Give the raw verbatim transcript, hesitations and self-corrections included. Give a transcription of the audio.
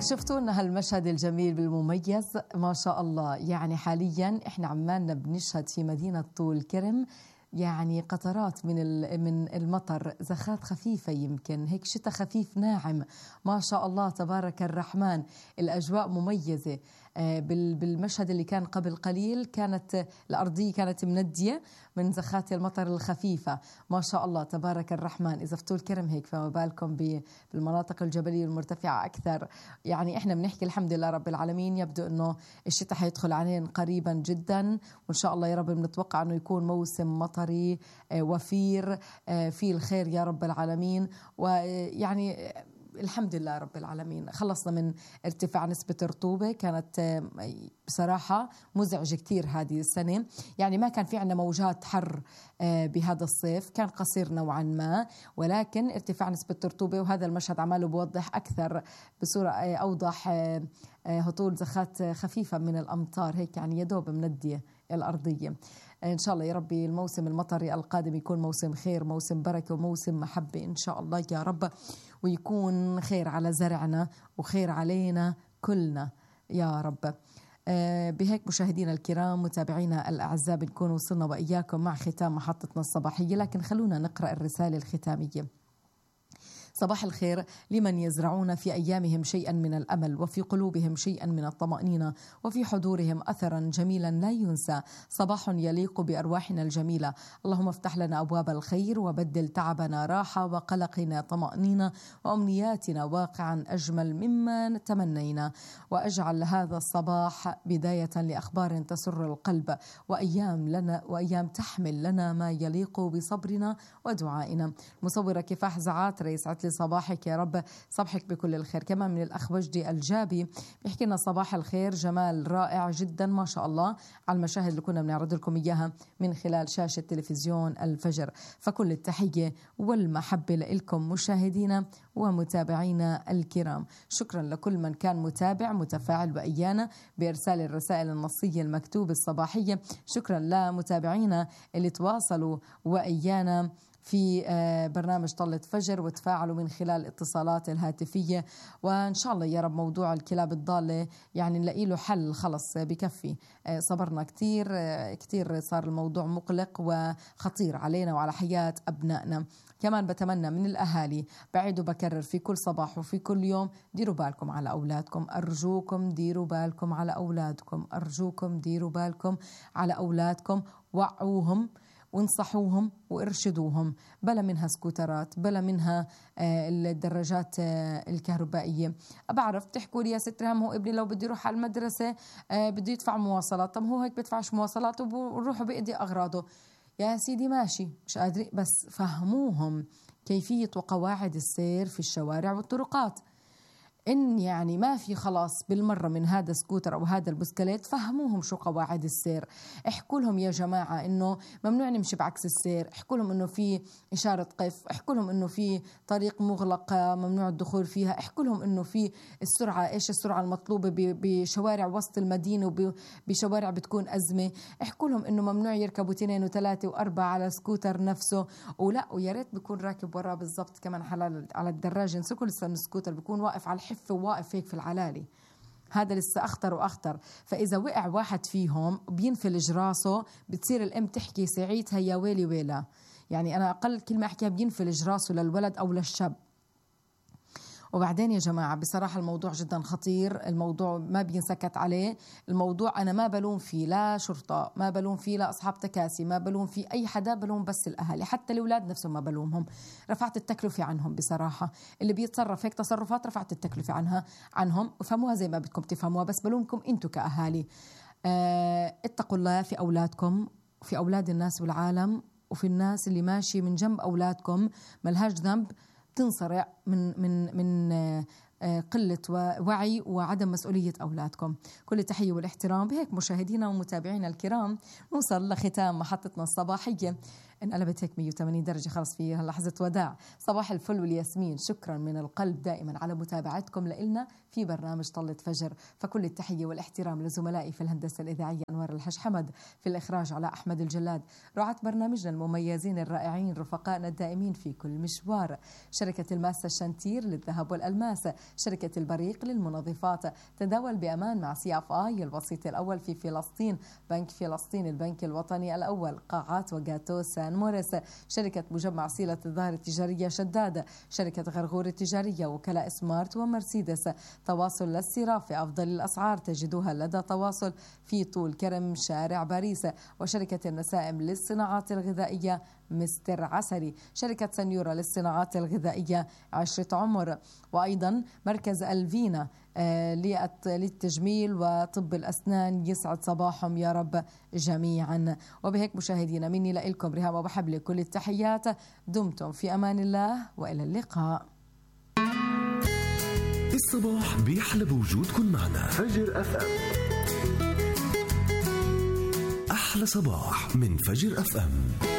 شفتوا لنا هالمشهد الجميل بالمميز ما شاء الله. يعني حاليا احنا عمالنا بنشهد في مدينة طول كرم يعني قطرات من من المطر، زخات خفيفة، يمكن هيك شتاء خفيف ناعم ما شاء الله تبارك الرحمن. الأجواء مميزة. بالمشهد اللي كان قبل قليل كانت الأرضية كانت مندية من زخات المطر الخفيفة ما شاء الله تبارك الرحمن. إذا في طول كرم هيك فما بالكم بالمناطق الجبلية المرتفعة أكثر. يعني إحنا بنحكي الحمد لله رب العالمين، يبدو أنه الشتاء حيدخل علينا قريبا جدا، وإن شاء الله يا رب بنتوقع أنه يكون موسم مطري وفير فيه الخير يا رب العالمين. ويعني الحمد لله رب العالمين خلصنا من ارتفاع نسبة الرطوبة، كانت بصراحة مزعجة كتير هذه السنة. يعني ما كان في عندنا موجات حر بهذا الصيف، كان قصير نوعا ما، ولكن ارتفاع نسبة الرطوبة وهذا المشهد عماله بوضح أكثر بصورة أوضح هطول زخات خفيفة من الأمطار هيك يعني يدوب مندية الأرضية. إن شاء الله يا ربي الموسم المطري القادم يكون موسم خير، موسم بركة وموسم محبة إن شاء الله يا رب، ويكون خير على زرعنا وخير علينا كلنا يا رب. بهيك مشاهدينا الكرام متابعينا الأعزاء بنكون وصلنا وإياكم مع ختام محطتنا الصباحية، لكن خلونا نقرأ الرسالة الختامية. صباح الخير لمن يزرعون في أيامهم شيئا من الأمل، وفي قلوبهم شيئا من الطمأنينة، وفي حضورهم أثرا جميلا لا ينسى. صباح يليق بأرواحنا الجميلة. اللهم افتح لنا أبواب الخير وبدل تعبنا راحة وقلقنا طمأنينة وأمنياتنا واقعا أجمل مما تمنينا، وأجعل هذا الصباح بداية لأخبار تسر القلب، وأيام لنا وأيام تحمل لنا ما يليق بصبرنا ودعائنا. مصورة كفاح زعات رئيس عتلي صباحك يا رب، صبحك بكل الخير. كمان من الأخ وجدي الجابي بيحكي لنا صباح الخير، جمال رائع جدا ما شاء الله على المشاهد اللي كنا بنعرض لكم إياها من خلال شاشة تلفزيون الفجر. فكل التحية والمحبة لكم مشاهدينا ومتابعينا الكرام. شكرا لكل من كان متابع متفاعل وإيانا بإرسال الرسائل النصية المكتوبة الصباحية. شكرا لمتابعينا اللي تواصلوا وإيانا في برنامج طلة فجر وتفاعلوا من خلال اتصالات الهاتفية. وإن شاء الله يا رب موضوع الكلاب الضالة يعني نلاقي له حل، خلص بكفي، صبرنا كتير كتير، صار الموضوع مقلق وخطير علينا وعلى حياة أبنائنا. كمان بتمنى من الأهالي بعيد وبكرر في كل صباح وفي كل يوم، ديروا بالكم على أولادكم، أرجوكم ديروا بالكم على أولادكم، أرجوكم ديروا بالكم على أولادكم، وعوهم وانصحوهم وارشدوهم، بلا منها سكوترات، بلا منها الدراجات الكهربائية. بعرف تحكوا لي يا ستر هم هو ابني لو بده يروح على المدرسة بده يدفع مواصلات، طب هو هيك بدفعش مواصلات وبروحوا بيقضي أغراضه. يا سيدي ماشي مش قادرين، بس فهموهم كيفية وقواعد السير في الشوارع والطرقات. إن يعني ما في خلاص بالمرة من هذا سكوتر أو هذا البسكليت، فهموهم شو قواعد السير. احكوا لهم يا جماعة إنه ممنوع نمشي بعكس السير، احكوا لهم إنه في إشارة قف، احكوا لهم إنه في طريق مغلقة ممنوع الدخول فيها، احكوا لهم إنه في السرعة، إيش السرعة المطلوبة بشوارع وسط المدينة وبشوارع بتكون أزمة، احكوا لهم إنه ممنوع يركبوا اثنين وثلاثة وأربعة على سكوتر نفسه، ولا ويا ريت بيكون راكب وراه بالضبط كمان على على الدراجة. نسكوا لسه السكوتر بيكون واقف على الحفة وواقف هيك في العلالي، هذا لسه أخطر وأخطر. فإذا وقع واحد فيهم بينفلج راسه، بتصير الأم تحكي ساعتها يا ويلي ويلا. يعني أنا أقل كلمة أحكيها بينفلج راسه للولد أو للشاب. وبعدين يا جماعة بصراحة الموضوع جدا خطير، الموضوع ما بينسكت عليه. الموضوع أنا ما بلوم فيه لا شرطة، ما بلوم فيه لا أصحاب تكاسي، ما بلوم فيه أي حدا، بلوم بس الأهالي، حتى الأولاد نفسهم ما بلومهم. رفعت التكلفة عنهم بصراحة، اللي بيتصرف هيك تصرفات رفعت التكلفة عنها عنهم، وفهموها زي ما بدكم تفهموها، بس بلومكم أنتوا كأهالي. اه اتقوا الله في أولادكم، في أولاد الناس والعالم، وفي الناس اللي ماشي من جنب أولادكم ملهاش ذنب تنصرع من من من قلة وعي وعدم مسؤولية أولادكم. كل التحية والاحترام. بهيك مشاهدينا ومتابعينا الكرام نوصل لختام محطتنا الصباحية. انقلبت هيك مية وثمانين درجة خلص في لحظة وداع. صباح الفل والياسمين، شكرا من القلب دائما على متابعتكم لإلنا في برنامج طلة فجر. فكل التحية والاحترام لزملائي في الهندسة الإذاعية أنوار الحج حمد، في الإخراج علاء أحمد الجلاد، رعاة برنامجنا المميزين الرائعين رفقائنا الدائمين في كل مشوار، شركة الماسة الشنتير للذهب والألماس، شركة البريق للمنظفات، تداول بأمان مع سي اف اي الوسيط الأول في فلسطين، بنك فلسطين البنك الوطني الأول، قاعات وجاتو سان موريس، شركة مجمع سيلة الظاهر التجارية شداد، شركة غرغور التجارية، وكلاء سمارت ومرسيدس. تواصل للصرافة أفضل الأسعار تجدوها لدى تواصل في طول كرم شارع باريس، وشركة النسائم للصناعات الغذائية مستر عسري، شركة سنيورا للصناعات الغذائية عشرة عمر، وأيضا مركز الفينا للتجميل وطب الأسنان. يسعد صباحهم يا رب جميعا. وبهيك مشاهدينا مني لإلكم ريهام وبحب لك كل التحيات، دمتم في أمان الله وإلى اللقاء. الصباح بيحلى بوجودكم معنا. فجر اف ام، احلى صباح من فجر اف ام.